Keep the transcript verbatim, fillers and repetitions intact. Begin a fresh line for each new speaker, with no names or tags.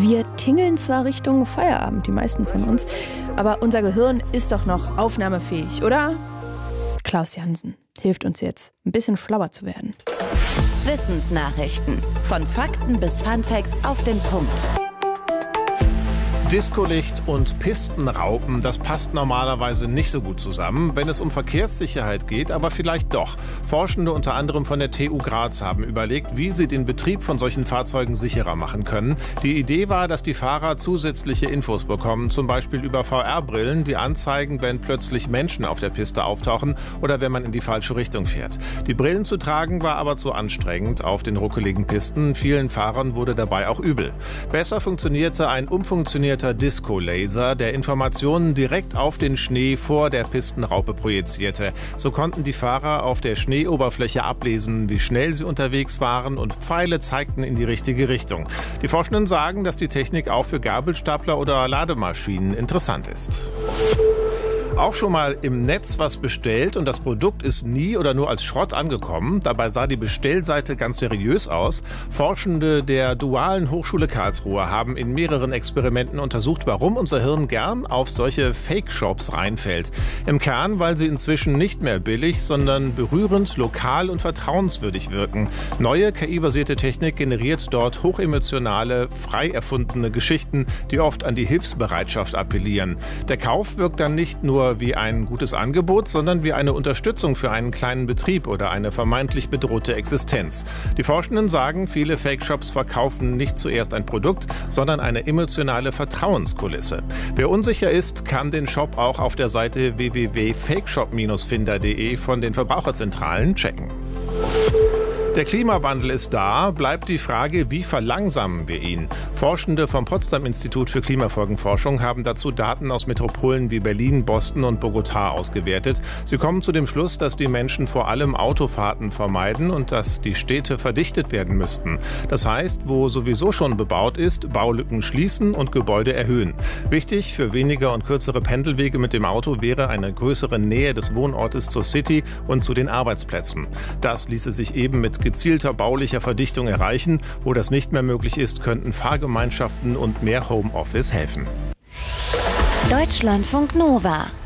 Wir tingeln zwar Richtung Feierabend, die meisten von uns, aber unser Gehirn ist doch noch aufnahmefähig, oder? Klaus Jansen hilft uns jetzt, ein bisschen schlauer zu werden.
Wissensnachrichten. Von Fakten bis Funfacts auf den Punkt.
Discolicht und Pistenraupen, das passt normalerweise nicht so gut zusammen, wenn es um Verkehrssicherheit geht, aber vielleicht doch. Forschende unter anderem von der T U Graz haben überlegt, wie sie den Betrieb von solchen Fahrzeugen sicherer machen können. Die Idee war, dass die Fahrer zusätzliche Infos bekommen, zum Beispiel über V R-Brillen, die anzeigen, wenn plötzlich Menschen auf der Piste auftauchen oder wenn man in die falsche Richtung fährt. Die Brillen zu tragen war aber zu anstrengend auf den ruckeligen Pisten. Vielen Fahrern wurde dabei auch übel. Besser funktionierte ein umfunktionierter Disco-Laser, der Informationen direkt auf den Schnee vor der Pistenraupe projizierte. So konnten die Fahrer auf der Schneeoberfläche ablesen, wie schnell sie unterwegs waren, und Pfeile zeigten in die richtige Richtung. Die Forschenden sagen, dass die Technik auch für Gabelstapler oder Lademaschinen interessant ist. Auch schon mal im Netz was bestellt und das Produkt ist nie oder nur als Schrott angekommen. Dabei sah die Bestellseite ganz seriös aus. Forschende der Dualen Hochschule Karlsruhe haben in mehreren Experimenten untersucht, warum unser Hirn gern auf solche Fake-Shops reinfällt. Im Kern, weil sie inzwischen nicht mehr billig, sondern berührend, lokal und vertrauenswürdig wirken. Neue K I-basierte Technik generiert dort hochemotionale, frei erfundene Geschichten, die oft an die Hilfsbereitschaft appellieren. Der Kauf wirkt dann nicht nur wie ein gutes Angebot, sondern wie eine Unterstützung für einen kleinen Betrieb oder eine vermeintlich bedrohte Existenz. Die Forschenden sagen, viele Fake-Shops verkaufen nicht zuerst ein Produkt, sondern eine emotionale Vertrauenskulisse. Wer unsicher ist, kann den Shop auch auf der Seite w w w punkt fakeshop Bindestrich finder punkt de von den Verbraucherzentralen checken. Der Klimawandel ist da, bleibt die Frage, wie verlangsamen wir ihn? Forschende vom Potsdam-Institut für Klimafolgenforschung haben dazu Daten aus Metropolen wie Berlin, Boston und Bogotá ausgewertet. Sie kommen zu dem Schluss, dass die Menschen vor allem Autofahrten vermeiden und dass die Städte verdichtet werden müssten. Das heißt, wo sowieso schon bebaut ist, Baulücken schließen und Gebäude erhöhen. Wichtig für weniger und kürzere Pendelwege mit dem Auto wäre eine größere Nähe des Wohnortes zur City und zu den Arbeitsplätzen. Das ließe sich eben mit gezielter baulicher Verdichtung erreichen. Wo das nicht mehr möglich ist, könnten Fahrgemeinschaften und mehr Homeoffice helfen.
Deutschlandfunk Nova